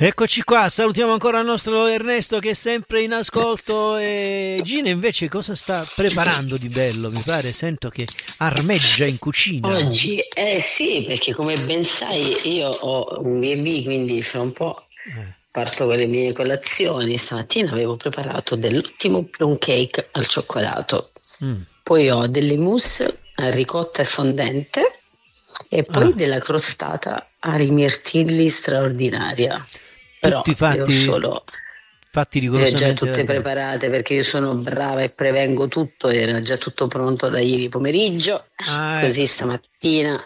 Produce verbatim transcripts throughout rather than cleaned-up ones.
Eccoci qua, salutiamo ancora il nostro Ernesto che è sempre in ascolto e Gina invece cosa sta preparando di bello? Mi pare, sento che armeggia in cucina. Oggi, eh sì, perché come ben sai io ho un B e B, quindi fra un po' Eh, parto con le mie colazioni. Stamattina avevo preparato dell'ottimo plum cake al cioccolato, mm. poi ho delle mousse a ricotta e fondente e poi Ah, della crostata a rimirtilli straordinaria. Però tutti le ho fatti, solo fatti le ho già rigorosamente da tutte te. preparate perché io sono brava e prevengo tutto, era già tutto pronto da ieri pomeriggio, Ah, così ecco. stamattina,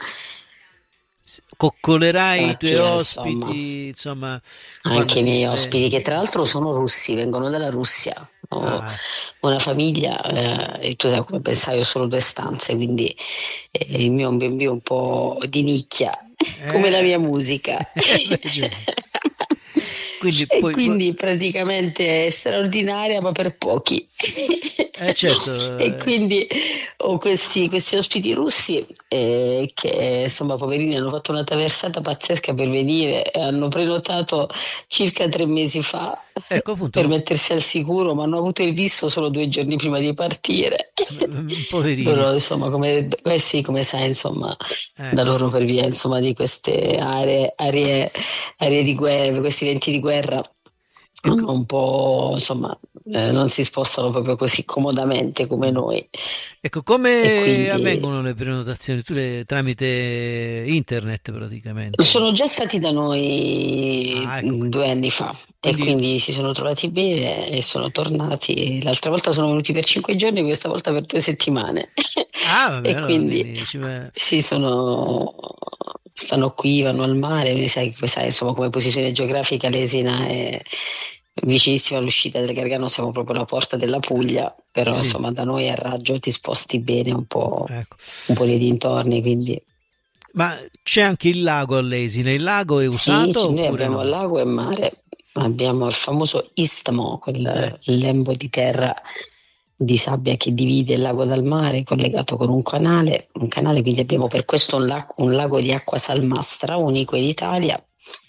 S- Coccolerai i tuoi stamattina insomma, ospiti, insomma, quando anche i si miei sveglia. ospiti che tra l'altro sono russi, vengono dalla Russia, ho Ah, una famiglia, eh, e tu sai come pensai, ho solo due stanze, quindi eh, il mio è un B e B un po' di nicchia, come la eh, mia musica. eh, beh, giusto. Quindi E poi, poi- quindi praticamente è straordinaria, ma per pochi. eh, certo, E eh, quindi ho questi, questi ospiti russi eh, che insomma, poverini, hanno fatto una traversata pazzesca per venire, e hanno prenotato circa tre mesi fa ecco per appunto, mettersi al sicuro, ma hanno avuto il visto solo due giorni prima di partire. mm, poverini. Loro, insomma, come, eh sì, come sai, insomma, Eh, da loro per via, insomma, di queste aree, aree, aree di guerra, questi eventi di guerra, ecco, hanno un po', insomma, eh, non si spostano proprio così comodamente come mm. noi. Ecco, E come quindi avvengono le prenotazioni? Tu le tramite internet praticamente. sono già stati da noi Ah, ecco, mm, quindi, due anni fa e quindi quindi si sono trovati bene e sono tornati. L'altra volta sono venuti per cinque giorni, questa volta per due settimane. ah, vabbè, E allora, quindi quindi ci va- sì, sono, stanno qui, vanno al mare, mi sai, come sai, insomma, come posizione geografica l'Esina è vicinissima all'uscita del Gargano, siamo proprio alla porta della Puglia, però sì, insomma da noi a raggio ti sposti bene un po', ecco. un po' nei dintorni, quindi Ma c'è anche il lago all'Esine, il lago è sì, usato c- noi oppure abbiamo no? lago e mare, abbiamo il famoso istmo, Eh, quel lembo di terra di sabbia che divide il lago dal mare, collegato con un canale, un canale, quindi abbiamo per questo un, lag- un lago di acqua salmastra, unico in Italia,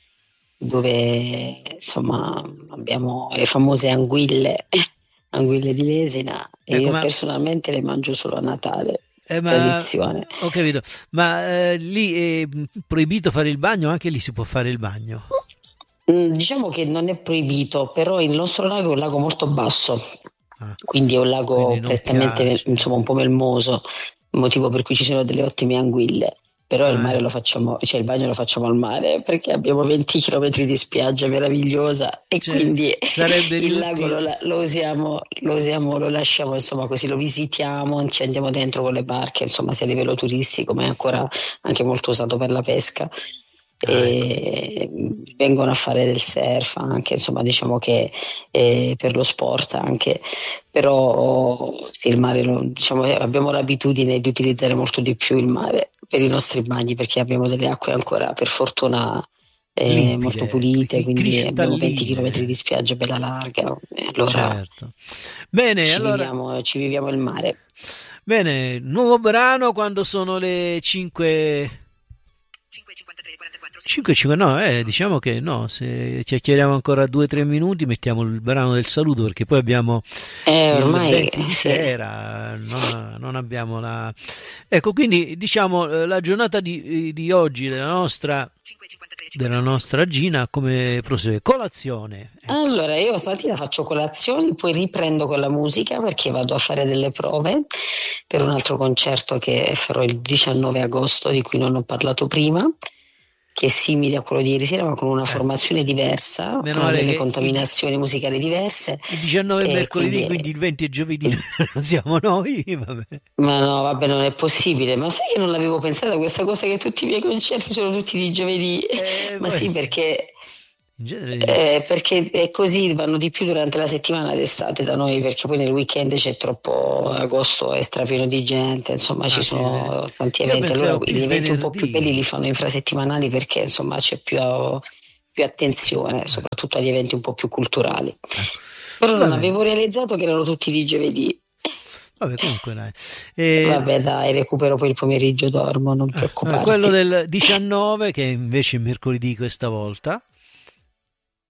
dove insomma abbiamo le famose anguille, anguille di Lesina, e ecco, io ma, personalmente le mangio solo a Natale, eh, ma tradizione. ho capito, ma eh, lì è proibito fare il bagno? Anche lì si può fare il bagno. Mm, Diciamo che non è proibito, però il nostro lago è un lago molto basso, Ah, quindi è un quindi lago non prettamente, piace. insomma, un po' melmoso, motivo per cui ci sono delle ottime anguille. Però il Ah, mare lo ecco. facciamo, cioè il bagno lo facciamo al mare perché abbiamo venti chilometri di spiaggia meravigliosa e Cioè, quindi sarebbe il lago lo, inutile. la- lo usiamo, lo usiamo, lo lasciamo, insomma, così lo visitiamo, ci andiamo dentro con le barche, insomma, sia a livello turistico, ma è ancora anche molto usato per la pesca. Ah, ecco. E vengono a fare del surf anche, insomma, diciamo che eh, per lo sport anche, però sì, il mare, lo- diciamo, eh, abbiamo l'abitudine di utilizzare molto di più il mare per i nostri bagni perché abbiamo delle acque ancora, per fortuna, eh, molto Limpide, pulite, cri- quindi abbiamo venti chilometri di cristalline. spiaggia bella larga, e allora Certo. Bene, ci allora, viviamo, ci viviamo il mare. bene, nuovo brano quando sono le cinque. cinque e cinque, no, eh, diciamo che no, se chiacchieriamo ancora due o tre minuti mettiamo il brano del saluto perché poi abbiamo Eh, il ormai venti di sì. sera, non, non abbiamo la. Ecco, quindi diciamo eh, la giornata di, di oggi della nostra, della nostra Gina come prosegue? Colazione, ecco. Allora, io stamattina faccio colazione, poi riprendo con la musica perché vado a fare delle prove per un altro concerto che farò il diciannove agosto, di cui non ho parlato prima, che è simile a quello di ieri sera, ma con una Eh, formazione diversa, meno ha male delle che il, contaminazioni musicali diverse, il diciannove è e mercoledì, quindi quindi il venti è giovedì, non siamo noi, vabbè. ma no, vabbè, non è possibile. Ma sai che non l'avevo pensata questa cosa che tutti i miei concerti sono tutti di giovedì? Eh, Ma poi, sì, perché, in genere, eh, perché è così, vanno di più durante la settimana d'estate da noi, perché poi nel weekend c'è troppo, agosto è strapieno di gente, insomma ci ah, più di venerdì. sono tanti Io eventi. Allora pensavo più gli il eventi un po' più belli li venerdì. fanno infrasettimanali perché insomma c'è più, più attenzione, Eh, soprattutto agli eventi un po' più culturali. ecco. Però Va non bene, avevo realizzato che erano tutti di giovedì. vabbè, comunque dai. Eh, Vabbè, dai, recupero poi il pomeriggio, dormo, non eh, vabbè, quello preoccuparti. del diciannove, che invece è mercoledì questa volta,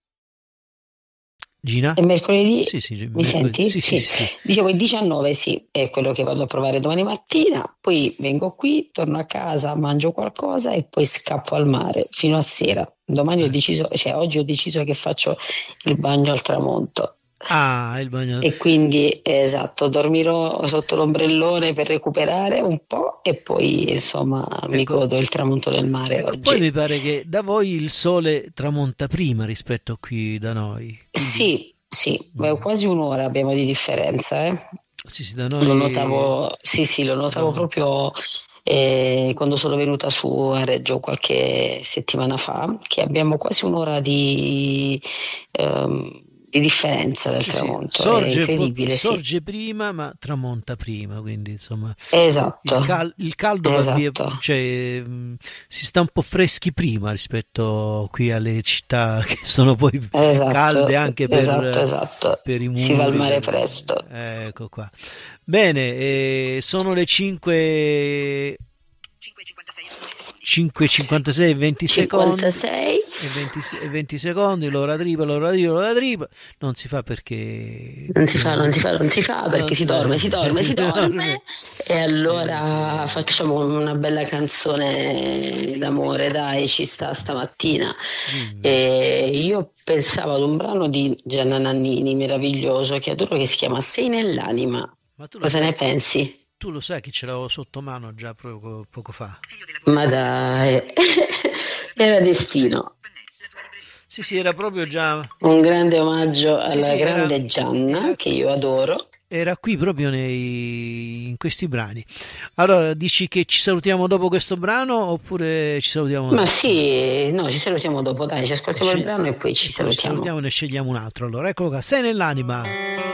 Gina? E mercoledì, sì, sì, mi mercoledì. senti? Sì, sì, sì, sì. Dicevo il diciannove sì, è quello che vado a provare domani mattina, poi vengo qui, torno a casa, mangio qualcosa e poi scappo al mare fino a sera. Domani ho Eh. deciso, cioè oggi ho deciso che faccio il bagno al tramonto. Ah, il bagno. E quindi esatto, dormirò sotto l'ombrellone per recuperare un po' e poi insomma mi Ecco, godo il tramonto del mare ecco, poi oggi. mi pare che da voi il sole tramonta prima rispetto a qui da noi. Quindi, Sì, sì, beh, mm, quasi un'ora abbiamo di differenza, eh. sì, sì, da Lo noi notavo, sì, sì, lo notavo no. proprio eh, quando sono venuta su a Reggio qualche settimana fa, che abbiamo quasi un'ora di, ehm, di differenza del Sì, sì, tramonto. È sorge, po- incredibile, sì. sorge prima ma tramonta prima, quindi insomma il, Esatto, cal- il caldo va via, esatto, cioè mh, si sta un po' freschi prima rispetto qui alle città che sono poi calde esatto, anche esatto, per, esatto. per i Si va al muri. mare Per, presto. eh, ecco qua. Bene, eh, sono le cinque cinque e cinquantasei e venti secondi cinquantasei. e venti, e venti secondi, l'ora tripa, l'ora tripa, l'ora tripa, non si fa perché Non si fa, non si non, fa, non si fa non perché si si fa, dorme, si dorme, si dorme. E e allora perché facciamo una bella canzone d'amore, dai, ci sta stamattina. dimmi, E io pensavo ad un brano di Gianna Nannini meraviglioso che adoro che si chiama Sei nell'anima. ma tu lo Cosa ne sai, pensi? tu lo sai che ce l'avevo sotto mano già poco, poco fa. Ma dai, era destino. Sì, sì, era proprio già, Un grande omaggio sì, alla sì, era, grande Gianna era, che io adoro. era qui proprio nei, in questi brani. Allora, dici che ci salutiamo dopo questo brano oppure ci salutiamo Ma adesso? sì, no, ci salutiamo dopo, dai, ci E, ascoltiamo il scegli- brano e poi e ci poi ci salutiamo. salutiamo e ne scegliamo un altro. Allora, eccolo qua, sei nell'anima.